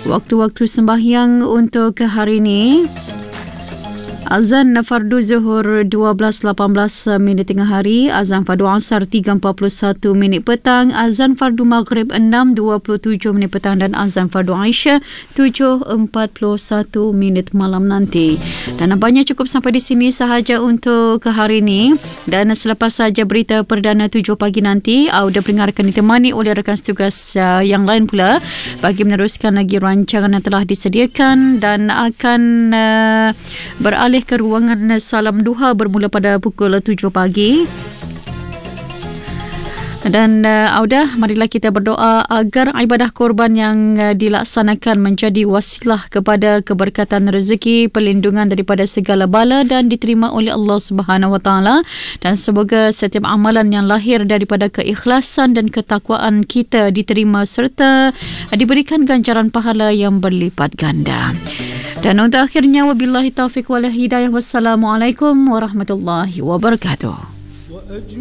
Waktu-waktu sembahyang untuk hari ini. Azan fardu zuhur 12.18 minit tengah hari, azan fardu asar 3.41 minit petang, azan fardu maghrib 6.27 minit petang dan azan fardu Aisyah 7.41 minit malam nanti. Dan nampaknya cukup sampai di sini sahaja untuk hari ini. Dan selepas saja berita perdana 7 pagi nanti, Auda pendengar akan ditemani oleh rakan setugas yang lain pula bagi meneruskan lagi rancangan yang telah disediakan dan akan beralih ke ruangan salam duha bermula pada pukul 7 pagi. Dan Auda, marilah kita berdoa agar ibadah korban yang dilaksanakan menjadi wasilah kepada keberkatan rezeki, perlindungan daripada segala bala dan diterima oleh Allah Subhanahu Wa Taala, dan semoga setiap amalan yang lahir daripada keikhlasan dan ketakwaan kita diterima serta diberikan ganjaran pahala yang berlipat ganda. Dan untuk akhirnya, wabillahi taufiq wal hidayah, wassalamualaikum warahmatullahi wabarakatuh.